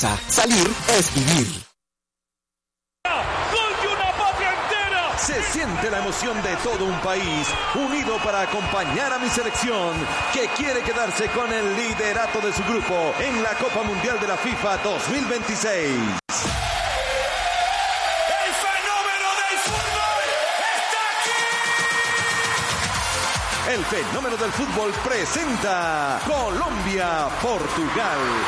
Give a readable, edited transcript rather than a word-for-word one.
Salir es vivir. ¡Gol de una patria entera! Se siente la emoción de todo un país unido para acompañar a mi selección que quiere quedarse con el liderato de su grupo en la Copa Mundial de la FIFA 2026. El fenómeno del fútbol presenta Colombia-Portugal.